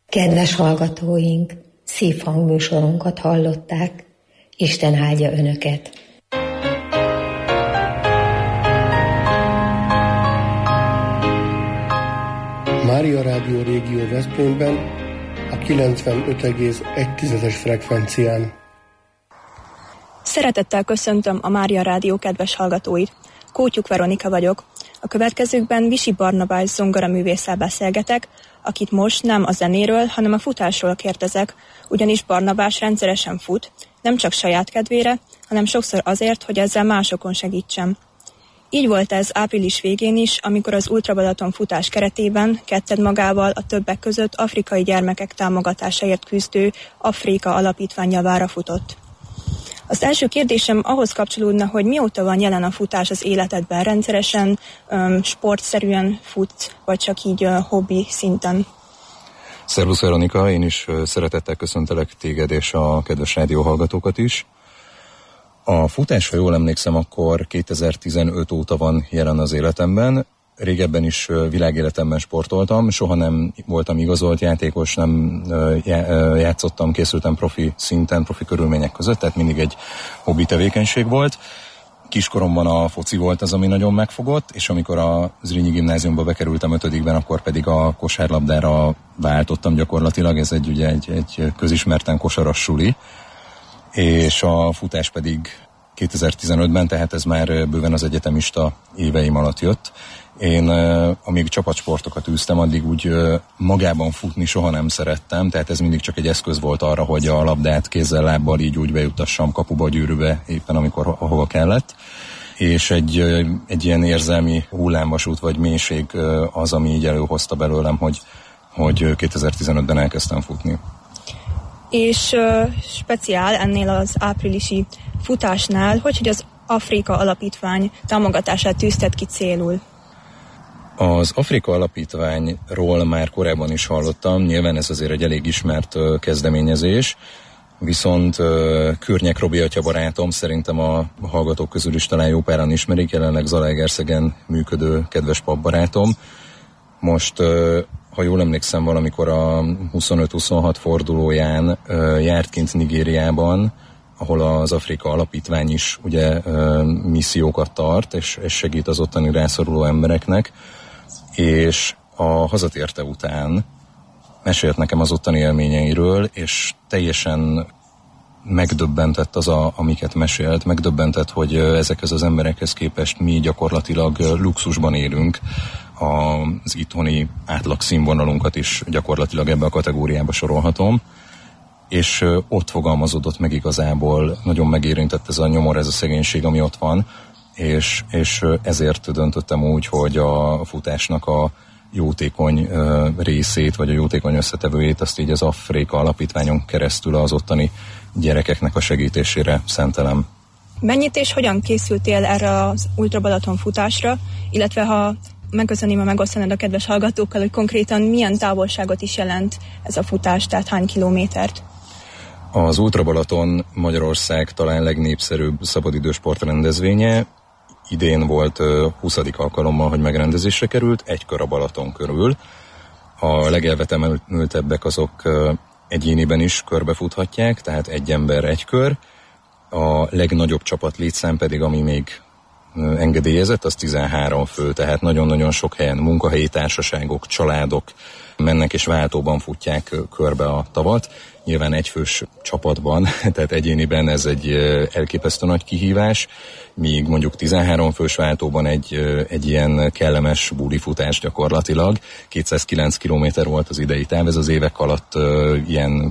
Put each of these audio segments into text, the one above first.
Kedves hallgatóink, szívhangműsorunkat hallották. Isten áldja Önöket! Mária Rádió Régió Veszprémben a 95,1 frekvencián. Szeretettel köszöntöm a Mária Rádió kedves hallgatóit. Kótyuk Veronika vagyok. A következőkben Visi Barnabás zongoraművésszel beszélgetek, akit most nem a zenéről, hanem a futásról kérdezek, ugyanis Barnabás rendszeresen fut, nem csak saját kedvére, hanem sokszor azért, hogy ezzel másokon segítsen. Így volt ez április végén is, amikor az Ultra Balaton futás keretében Ketted magával a többek között afrikai gyermekek támogatásáért küzdő Afrika Alapítvány javára futott. Az első kérdésem ahhoz kapcsolódna, hogy mióta van jelen a futás az életedben, rendszeresen, sportszerűen futsz, vagy csak így hobbi szinten? Szervusz Veronika, én is szeretettel köszöntelek téged és a kedves rádióhallgatókat is. A futás, ha jól emlékszem, akkor 2015 óta van jelen az életemben. Régebben is világéletemben sportoltam, soha nem voltam igazolt játékos, nem játszottam, készültem profi szinten, profi körülmények között, tehát mindig egy hobbi tevékenység volt. Kiskoromban a foci volt az, ami nagyon megfogott, és amikor a Zrínyi gimnáziumba bekerültem 5-ben, akkor pedig a kosárlabdára váltottam gyakorlatilag, ez egy közismerten kosaras suli, és a futás pedig 2015-ben, tehát ez már bőven az egyetemista éveim alatt jött. Én amíg csapatsportokat űztem, addig úgy magában futni soha nem szerettem, tehát ez mindig csak egy eszköz volt arra, hogy a labdát kézzel, lábbal így úgy bejutassam kapuba, gyűrűbe, éppen ahova kellett. És egy ilyen érzelmi hullámvasút vagy mélység az, ami így előhozta belőlem, hogy 2015-ben elkezdtem futni. És speciál ennél az áprilisi futásnál, hogy az Afrika Alapítvány támogatását tűzted ki célul? Az Afrika Alapítványról már korábban is hallottam, nyilván ez azért egy elég ismert kezdeményezés, viszont Kürnyek Robi atya barátom, szerintem a hallgatók közül is talán jó páran ismerik, jelenleg Zalaegerszegen működő kedves papbarátom. Most, ha jól emlékszem, valamikor a 25-26 fordulóján járt kint Nigériában, ahol az Afrika Alapítvány is ugye missziókat tart, és segít az ottani rászoruló embereknek, és a hazatérte után mesélt nekem az ottani élményeiről, és teljesen megdöbbentett amiket mesélt, megdöbbentett, hogy ezekhez az emberekhez képest mi gyakorlatilag luxusban élünk, az itthoni átlagszínvonalunkat is gyakorlatilag ebbe a kategóriába sorolhatom, és ott fogalmazódott meg igazából, nagyon megérintett ez a nyomor, ez a szegénység, ami ott van, és ezért döntöttem úgy, hogy a futásnak a jótékony részét, vagy a jótékony összetevőjét, azt így az Afrika Alapítványon keresztül az ottani gyerekeknek a segítésére szentelem. Mennyit és hogyan készültél erre az Ultra Balaton futásra, illetve ha megköszönném, ha megosztanod a kedves hallgatókkal, hogy konkrétan milyen távolságot is jelent ez a futás, tehát hány kilométert? Az Ultra Balaton Magyarország talán legnépszerűbb szabadidős sportrendezvénye. Idén volt 20. alkalommal, hogy megrendezésre került, egy kör a Balaton körül. A legelvetemültebbek azok egyéniben is körbefuthatják, tehát egy ember egy kör. A legnagyobb csapat létszám pedig, ami még engedélyezett, az 13 fő, tehát nagyon-nagyon sok helyen munkahelyi társaságok, családok mennek és váltóban futják körbe a tavat. Nyilván egyfős csapatban, tehát egyéniben ez egy elképesztő nagy kihívás, míg mondjuk 13 fős váltóban egy ilyen kellemes bulifutás gyakorlatilag. 209 kilométer volt az idei táv, ez az évek alatt ilyen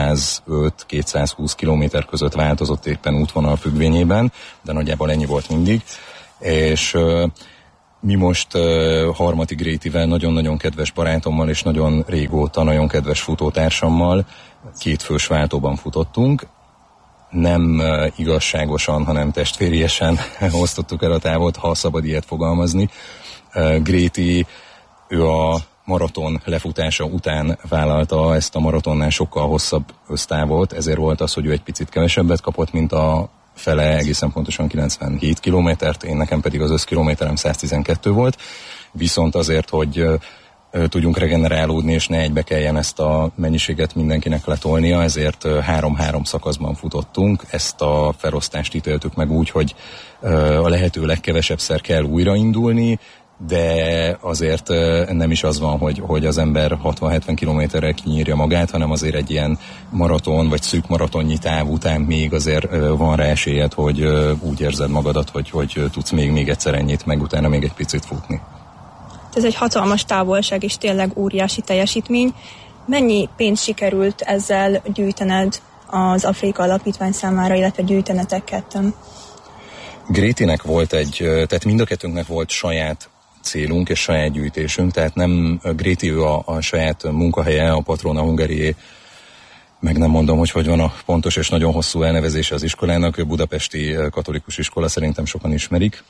205-220 kilométer között változott éppen útvonal függvényében, de nagyjából ennyi volt mindig. És mi most Harmati Grétivel, nagyon-nagyon kedves barátommal és nagyon régóta nagyon kedves futótársammal 2 fős váltóban futottunk. Nem igazságosan, hanem testvériesen osztottuk el a távot, ha szabad ilyet fogalmazni. Gréti, ő a maraton lefutása után vállalta ezt a maratonnál sokkal hosszabb össztávot, ezért volt az, hogy ő egy picit kevesebbet kapott, mint a fele, egészen pontosan 97 kilométert, én nekem pedig az összkilométerem 112 volt, viszont azért, hogy tudjunk regenerálódni, és ne egybe kelljen ezt a mennyiséget mindenkinek letolnia, ezért 3-3 szakaszban futottunk. Ezt a felosztást ítéltük meg úgy, hogy a lehető legkevesebbszer kell újraindulni, de azért nem is az van, hogy az ember 60-70 kilométerrel kinyírja magát, hanem azért egy ilyen maraton, vagy szűk maratonnyi táv után még azért van rá esélyed, hogy úgy érzed magadat, hogy tudsz még egyszer ennyit, meg utána még egy picit futni. Ez egy hatalmas távolság, és tényleg óriási teljesítmény. Mennyi pénzt sikerült ezzel gyűjtened az Afrika Alapítvány számára, illetve gyűjtenetek ketten? Grétinek volt tehát mind a kettőnknek volt saját célunk és saját gyűjtésünk, tehát nem Gréti, ő a saját munkahelye, a Patrona Hungarié, meg nem mondom, hogy van a pontos és nagyon hosszú elnevezése az iskolának, ő budapesti katolikus iskola, szerintem sokan ismerik.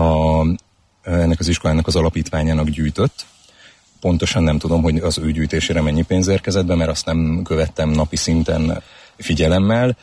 Ennek az iskolának az alapítványának gyűjtött. Pontosan nem tudom, hogy az ő gyűjtésére mennyi pénz érkezett be, mert azt nem követtem napi szinten figyelemmel.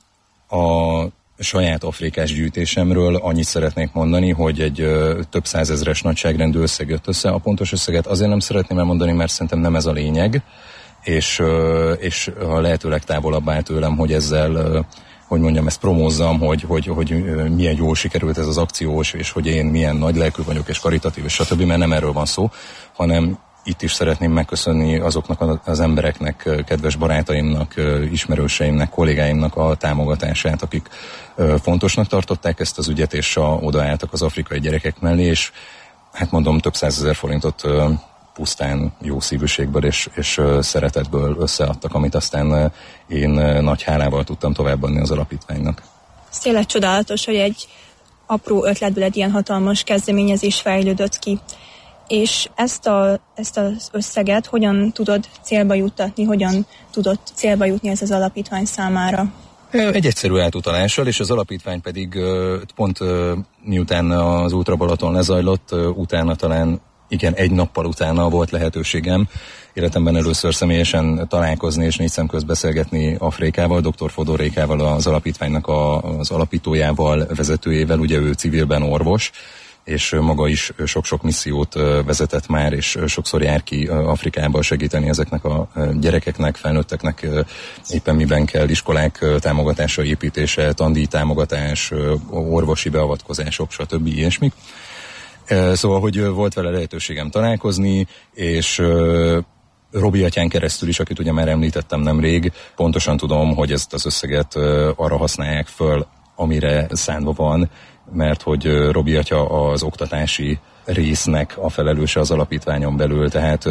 A saját afrikás gyűjtésemről annyit szeretnék mondani, hogy egy több százezres nagyságrendű összeg jött össze. A pontos összeget azért nem szeretném elmondani, mert szerintem nem ez a lényeg, és a lehető legtávolabb áll tőlem, hogy ezzel, hogy mondjam, ezt promózzam, hogy milyen jól sikerült ez az akciós, és hogy én milyen nagy lelkű vagyok, és karitatív, és stb., mert nem erről van szó, hanem itt is szeretném megköszönni azoknak az embereknek, kedves barátaimnak, ismerőseimnek, kollégáimnak a támogatását, akik fontosnak tartották ezt az ügyet, és odaálltak az afrikai gyerekek mellé, és hát mondom, több 100 000 forintot pusztán jó szívűségből és szeretetből összeadtak, amit aztán én nagy hálával tudtam továbbadni az alapítványnak. Ez tényleg csodálatos, hogy egy apró ötletből egy ilyen hatalmas kezdeményezés fejlődött ki. És ezt az összeget hogyan tudod célba juttatni, hogyan tudott célba jutni ez az alapítvány számára? Egy egyszerű átutalással, és az alapítvány pedig pont miután az Ultra Balaton lezajlott, utána talán igen, egy nappal utána volt lehetőségem életemben először személyesen találkozni és 4 szemközt beszélgetni Afrikával, dr. Fodor Rékával, az alapítványnak az alapítójával, vezetőjével, ugye ő civilben orvos, és maga is sok-sok missziót vezetett már, és sokszor jár ki Afrikába segíteni ezeknek a gyerekeknek, felnőtteknek éppen miben kell, iskolák támogatása, építése, tandíj támogatás, orvosi beavatkozások, stb. Ilyesmik. Szóval, hogy volt vele lehetőségem találkozni, és Robi atyán keresztül is, akit ugye már említettem nemrég, pontosan tudom, hogy ezt az összeget arra használják föl, amire szánva van, mert hogy Robi atya az oktatási résznek a felelőse az alapítványon belül, tehát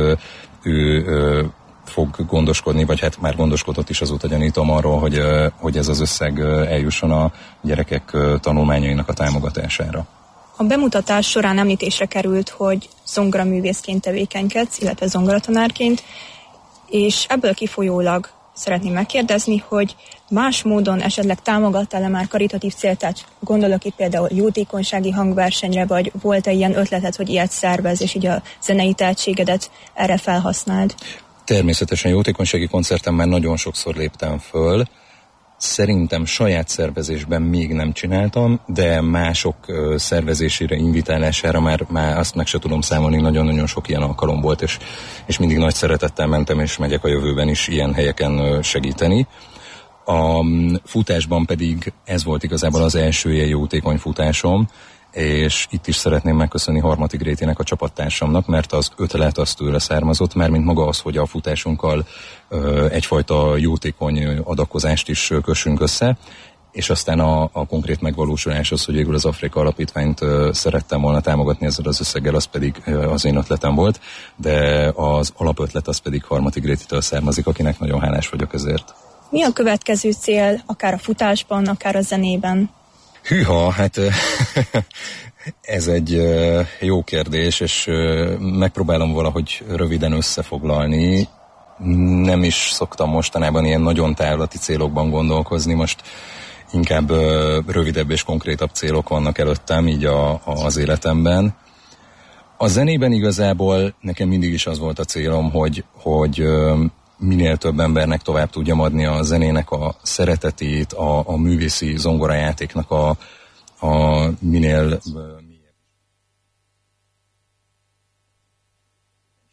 ő fog gondoskodni, vagy hát már gondoskodott is, azóta gyanítom arról, hogy ez az összeg eljusson a gyerekek tanulmányainak a támogatására. A bemutatás során említésre került, hogy zongoraművészként tevékenykedsz, illetve zongoratanárként, és ebből kifolyólag szeretném megkérdezni, hogy más módon esetleg támogattál-e már karitatív célt, tehát gondolok itt például jótékonysági hangversenyre, vagy volt-e ilyen ötleted, hogy ilyet szervez, és így a zenei tehetségedet erre felhasználd? Természetesen jótékonysági koncerten már nagyon sokszor léptem föl. Szerintem saját szervezésben még nem csináltam, de mások szervezésére, invitálására már azt meg se tudom számolni, nagyon-nagyon sok ilyen alkalom volt, és mindig nagy szeretettel mentem, és megyek a jövőben is ilyen helyeken segíteni. A futásban pedig ez volt igazából az első ilyen jótékony futásom, és itt is szeretném megköszönni Harmati Grétinek, a csapattársamnak, mert az ötlet az tőle származott, mert mint maga az, hogy a futásunkkal egyfajta jótékony adakozást is kössünk össze, és aztán a konkrét megvalósulás az, hogy végül az Afrika Alapítványt szerettem volna támogatni ezzel az összeggel, az pedig az én ötletem volt, de az alapötlet az pedig Harmati Grétitől származik, akinek nagyon hálás vagyok ezért. Mi a következő cél, akár a futásban, akár a zenében? Hűha, hát ez egy jó kérdés, és megpróbálom valahogy röviden összefoglalni. Nem is szoktam mostanában ilyen nagyon távlati célokban gondolkozni, most inkább rövidebb és konkrétabb célok vannak előttem, így az életemben. A zenében igazából nekem mindig is az volt a célom, hogy minél több embernek tovább tudjam adni a zenének a szeretetét, a művészi zongorajátéknak a minél mélyebb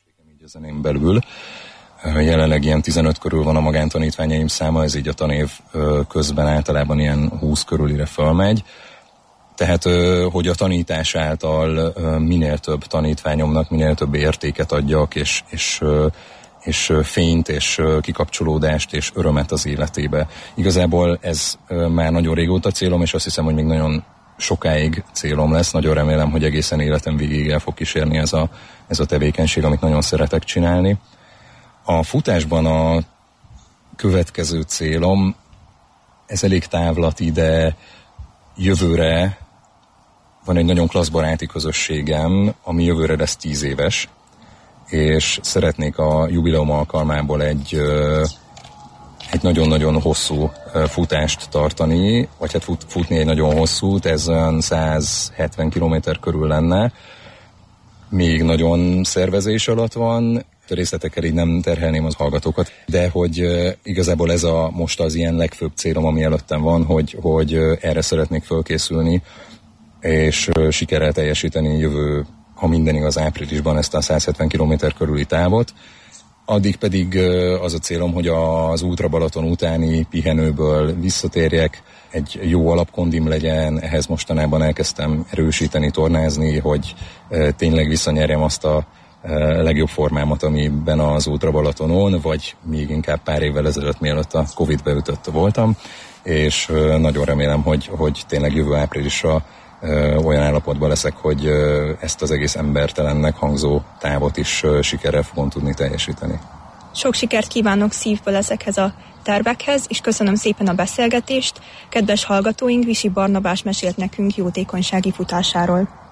zenén belül. Jelenleg ilyen 15 körül van a magántanítványaim száma, ez így a tanév közben általában ilyen 20 körülire fölmegy. Tehát, hogy a tanítás által minél több tanítványomnak minél több értéket adjak, és fényt, és kikapcsolódást, és örömet az életébe. Igazából ez már nagyon régóta célom, és azt hiszem, hogy még nagyon sokáig célom lesz. Nagyon remélem, hogy egészen életem végéig el fog kísérni ez a tevékenység, amit nagyon szeretek csinálni. A futásban a következő célom, ez elég távlati, de jövőre van egy nagyon klassz baráti közösségem, ami jövőre lesz 10 éves, és szeretnék a jubileum alkalmából egy nagyon-nagyon hosszú futást tartani, vagy hát futni egy nagyon hosszút, ez olyan 170 km körül lenne, még nagyon szervezés alatt van, a részletekkel így nem terhelném az hallgatókat, de hogy igazából ez most az ilyen legfőbb célom, ami előttem van, hogy erre szeretnék fölkészülni, és sikerrel teljesíteni jövő, ha minden igaz, áprilisban ezt a 170 km körüli távot. Addig pedig az a célom, hogy az Ultra Balaton utáni pihenőből visszatérjek, egy jó alapkondim legyen, ehhez mostanában elkezdtem erősíteni, tornázni, hogy tényleg visszanyerjem azt a legjobb formámat, amiben az Ultra Balatonon, vagy még inkább pár évvel ezelőtt, mielőtt a Covid beütött voltam, és nagyon remélem, hogy tényleg jövő áprilisra olyan állapotban leszek, hogy ezt az egész embertelennek hangzó távot is sikerrel fogom tudni teljesíteni. Sok sikert kívánok szívből ezekhez a tervekhez, és köszönöm szépen a beszélgetést. Kedves hallgatóink, Visi Barnabás mesélt nekünk jótékonysági futásáról.